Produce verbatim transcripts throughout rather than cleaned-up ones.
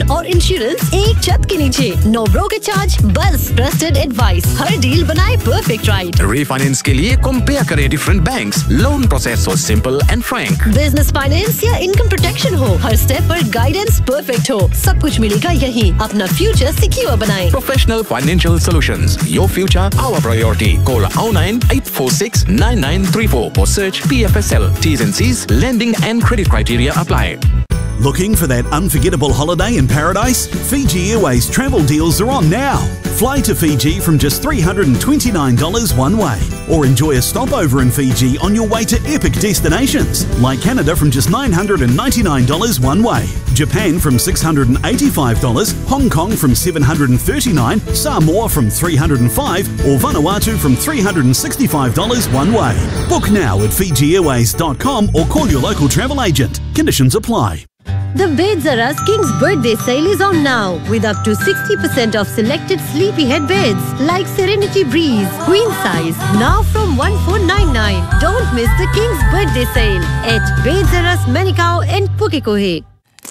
और इंश्योरेंस एक छत के नीचे। नो ब्रोकर चार्ज, बस ट्रस्टेड एडवाइस। हर डील बनाए परफेक्ट राइट। Refinance के लिए कंपेयर करें डिफरेंट बैंक्स। लोन प्रोसेस हो simple and Frank. Business finance या इनकम प्रोटेक्शन हो, हर स्टेप पर गाइडेंस परफेक्ट हो, सब कुछ मिलेगा यहीं। अपना फ्यूचर सिक्योर बनाएं। Professional Financial Solutions. Your future, our priority. Call oh nine eight four six nine nine three four or search P F S L. T's and C's, lending and credit criteria apply. Looking for that unforgettable holiday in paradise? Fiji Airways travel deals are on now. Fly to Fiji from just three hundred twenty-nine dollars one way, or enjoy a stopover in Fiji on your way to epic destinations like Canada from just nine hundred ninety-nine dollars one way, Japan from six hundred eighty-five dollars, Hong Kong from seven hundred thirty-nine dollars, Samoa from three hundred five dollars, or Vanuatu from three hundred sixty-five dollars one way. Book now at fiji airways dot com or call your local travel agent. Conditions apply. The Beds R Us King's birthday sale is on now with up to sixty percent off selected sleepyhead beds like Serenity Breeze, queen size, now from one four nine nine. Don't miss the King's birthday sale at Beds R Us Manukau and Pukekohe.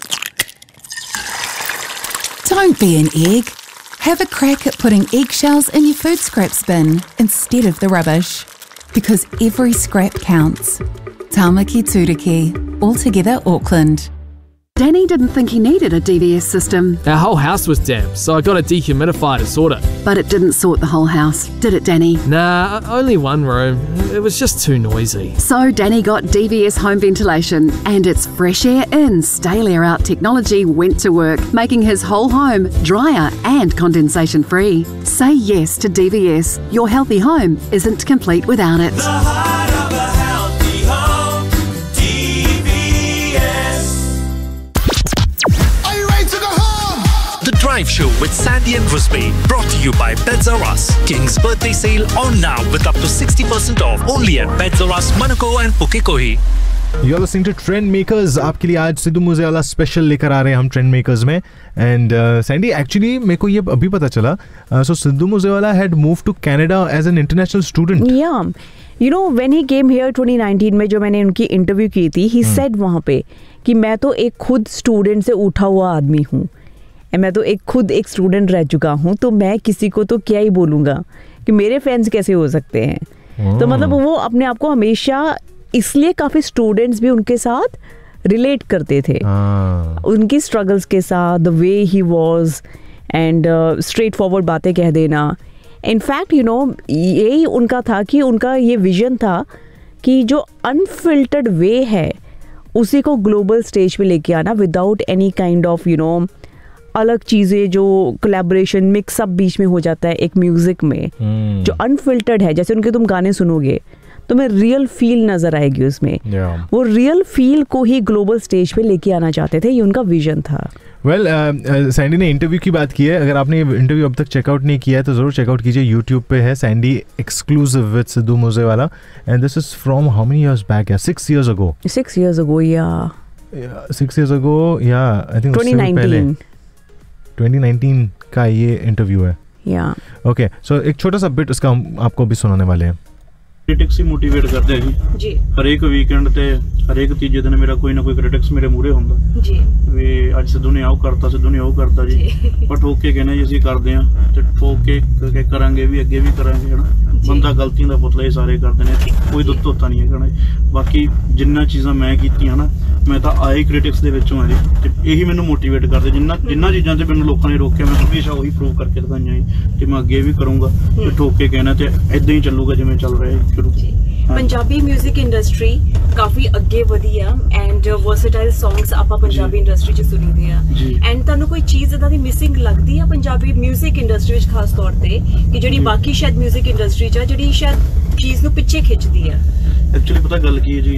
Don't be an egg. Have a crack at putting eggshells in your food scraps bin instead of the rubbish. Because every scrap counts. Tamaki Turiki, altogether Auckland. Danny didn't think he needed a D V S system. Our whole house was damp, so I got a dehumidifier to sort it. But it didn't sort the whole house, did it, Danny? Nah, only one room. It was just too noisy. So Danny got D V S home ventilation, and its fresh air in, stale air out technology went to work, making his whole home drier and condensation free. Say yes to D V S. Your healthy home isn't complete without it. The heart of a healthy home, D V S. Are you ready to go home? The Drive Show with Sandy and Crispy, brought to you by Beds R Us. King's birthday sale on now with up to sixty percent off only at Beds R Us, Manukau and Pukekohe. You're listening to Trend Makers. आपके लिए आज Sidhu Moosewala special लेकर आ रहे हैं हम trend makers में. And Sandy, actually मेरे को ये अभी पता चला, सो Sidhu Moosewala had move to Canada as an international student. या you know when he came here twenty nineteen में, जो मैंने उनकी इंटरव्यू की थी, ही सेड वहाँ पे कि मैं तो एक खुद स्टूडेंट से उठा हुआ आदमी हूँ, मैं तो एक खुद एक स्टूडेंट रह चुका हूँ, तो मैं किसी को तो क्या ही बोलूँगा कि मेरे फ्रेंड्स कैसे हो सकते हैं. तो मतलब वो अपने आप को हमेशा, इसलिए काफ़ी स्टूडेंट्स भी उनके साथ रिलेट करते थे, उनकी स्ट्रगल्स के साथ, the way he was, and straight forward बातें कह देना. इनफैक्ट यू नो यही उनका था कि उनका ये विजन था कि जो अनफिल्टर्ड वे है उसी को ग्लोबल स्टेज पे लेके आना without any kind of you know अलग चीज़ें, जो कोलैबोरेशन मिक्सअप बीच में हो जाता है एक म्यूज़िक में, hmm. जो अनफिल्टर्ड है. जैसे उनके तुम गाने सुनोगे तो मैं रियल फील नजर आएगी उसमें. yeah. वो रियल फील को ही ग्लोबल स्टेज पे लेके आना चाहते थे, ये उनका विजन था. वेल well, सैंडी uh, ने इंटरव्यू की बात की है. अगर आपने ये इंटरव्यू अब तक चेकआउट नहीं किया है तो जरूर चेकआउट कीजिए. यूट्यूब पे है Sandy exclusive with Sidhu Moosewala, and this is from how many years back? या six years ago. Six years ago या सिक्स इयर्स अगो या I think twenty nineteen twenty nineteen का ये इंटरव्यू है. या ओके, सो एक छोटा सा बिट उसका हम आपको भी सुनाने वाले हैं. क्रिटिक्स ही मोटिवेट करते हैं जी. हरेक वीकेंड ਤੇ ਹਰੇਕ ਤੀਜੇ ਦਿਨ ਮੇਰਾ ਕੋਈ ਨਾ ਕੋਈ ਕ੍ਰਿਟਿਕਸ ਮੇਰੇ ਮੂਹਰੇ ਹੁੰਦਾ ਜੀ, ਵੀ ਅੱਜ ਸਿੱਧੂ ਨੇ ਆਉ ਕਰਤਾ, ਸਿੱਧੂ ਨੇ ਉਹ ਕਰਤਾ ਜੀ, ਪਰ ਠੋਕ ਕੇ ਕਹਿੰਦੇ ਜੀ ਅਸੀਂ ਕਰਦੇ ਆ, ਤੇ ਠੋਕ ਕੇ ਕਰਾਂਗੇ ਵੀ, ਅੱਗੇ ਵੀ ਕਰਾਂਗੇ ਹਨਾ. ਬੰਦਾ ਗਲਤੀਆਂ ਦਾ ਪੁਤਲਾ ਇਹ ਸਾਰੇ ਕਰਦੇ ਨੇ, ਕੋਈ ਦੁੱਧ ਧੋਤਾ ਨਹੀਂ ਹੈਗਾ. ਬਾਕੀ ਜਿੰਨਾ ਚੀਜ਼ਾਂ ਮੈਂ ਕੀਤੀਆਂ ਨਾ, ਮੈਂ ਤਾਂ ਆਏ ਕ੍ਰਿਟਿਕਸ ਦੇ ਵਿੱਚੋਂ ਆ ਜੀ, ਤੇ ਇਹੀ ਮੈਨੂੰ ਮੋਟੀਵੇਟ ਕਰਦੇ. ਜਿੰਨਾ ਜਿੰਨਾ ਚੀਜ਼ਾਂ ਤੇ ਮੈਨੂੰ ਲੋਕਾਂ ਨੇ ਰੋਕਿਆ, ਮੈਂ ਹਮੇਸ਼ਾ ਉਹੀ ਪ੍ਰੂਵ ਕਰਕੇ ਦਿਖਾਈਆਂ ਜੀ, ਤੇ ਮੈਂ ਅੱਗੇ ਵੀ ਕਰੂੰਗਾ, ਤੇ ਠੋਕ ਕੇ ਕਹਿਣਾ, ਤੇ ਇਦਾਂ ਹੀ ਚੱਲੂਗਾ ਜਿਵੇਂ ਚੱਲ ਰਿਹਾ ਹੈ ਸ਼ੁਰੂ. ਪੰਜਾਬੀ ਮਿਊਜ਼ਿਕ ਇੰਡਸਟਰੀ ਕਾਫੀ ਅੱਗੇ ਵਧੀ ਆ, ਐਂਡ ਵਰਸੇਟਾਈਲ ਸੌਂਗਸ ਆਪਾਂ ਪੰਜਾਬੀ ਇੰਡਸਟਰੀ 'ਚ ਸੁਣੀਦੇ ਆ. ਐਂਡ ਤੁਹਾਨੂੰ ਕੋਈ ਚੀਜ਼ ਇੱਦਾਂ ਦੀ ਮਿਸਿੰਗ ਲੱਗਦੀ ਆ ਪੰਜਾਬੀ ਮਿਊਜ਼ਿਕ ਇੰਡਸਟਰੀ ਵਿੱਚ ਖਾਸ ਤੌਰ ਤੇ, ਕਿ ਜਿਹੜੀ ਬਾਕੀ ਸ਼ਾਇਦ ਮਿਊਜ਼ਿਕ ਇੰਡਸਟਰੀ 'ਚ ਆ, ਜਿਹੜੀ ਸ਼ਾਇਦ ਚੀਜ਼ ਨੂੰ ਪਿੱਛੇ ਖਿੱਚਦੀ ਆ? ਐਕਚੁਅਲੀ ਪਤਾ ਗੱਲ ਕੀ ਹੈ ਜੀ,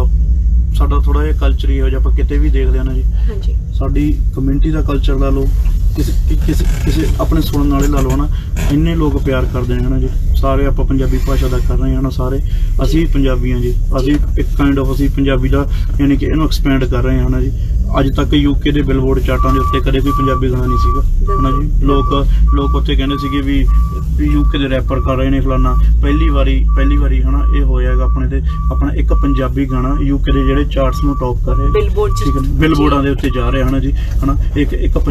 ਸਾਡਾ ਥੋੜਾ ਜਿਹਾ ਕਲਚਰ ਹੀ ਹੋ ਜਾ, ਆਪਾਂ ਕਿਤੇ ਵੀ ਦੇਖਦੇ ਆ ਨਾ ਜੀ, ਹਾਂਜੀ ਸਾਡੀ ਕਮਿਊਨਿਟੀ ਦਾ ਕਲਚਰ ਲਾ ਲਓ, ਕਿਸੇ ਕਿਸੇ ਕਿਸੇ ਆਪਣੇ ਸੁਣਨ ਵਾਲੇ ਲਾ ਲਓ ਨਾ, ਇੰਨੇ ਲੋਕ ਪਿਆਰ ਕਰਦੇ ਨੇ ਹਨਾ ਜੀ. ਸਾਰੇ ਆਪਾਂ ਪੰਜਾਬੀ ਭਾਸ਼ਾ ਦਾ ਕਰ ਰਹੇ ਹਾਂ ਨਾ, ਸਾਰੇ ਅਸੀਂ ਪੰਜਾਬੀ ਹਾਂ ਜੀ, ਅਸੀਂ ਇੱਕ ਕਾਈਂਡ ਆਫ ਅਸੀਂ ਪੰਜਾਬੀ ਦਾ ਯਾਨੀ ਕਿ ਇਹਨੂੰ ਐਕਸਪੈਂਡ ਕਰ ਰਹੇ ਹਾਂ ਹਨਾ ਜੀ. ਅੱਜ ਤੱਕ ਯੂਕੇ ਦੇ ਬਿਲਬੋਰਡ ਚਾਰਟਾਂ ਦੇ ਉੱਤੇ ਕਦੇ ਕੋਈ ਪੰਜਾਬੀ ਗਾਣਾ ਨਹੀਂ ਸੀਗਾ ਹਨਾ ਜੀ. ਲੋਕ ਲੋਕ ਉੱਥੇ ਕਹਿੰਦੇ ਸੀਗੇ ਵੀ ਯੂਕੇ ਦੇ ਰੈਪਰ ਕਰ ਰਹੇ ਨੇ ਫਲਾਨਾ. ਪਹਿਲੀ ਵਾਰੀ ਪਹਿਲੀ ਵਾਰੀ ਹਨਾ ਇਹ ਹੋਇਆਗਾ ਆਪਣੇ ਤੇ, ਆਪਣਾ ਇੱਕ ਪੰਜਾਬੀ ਗਾਣਾ ਯੂਕੇ ਦੇ ਜਿਹੜੇ ਚਾਰਟਸ ਨੂੰ ਟੌਪ ਕਰ ਰਿਹਾ, ਬਿਲਬੋਰਡ ਬਿਲਬੋਰਡਾਂ ਦੇ ਉੱਤੇ ਜਾ ਰਿਹਾ ਹਨਾ ਜੀ, ਹਨਾ ਇੱਕ ਇੱਕ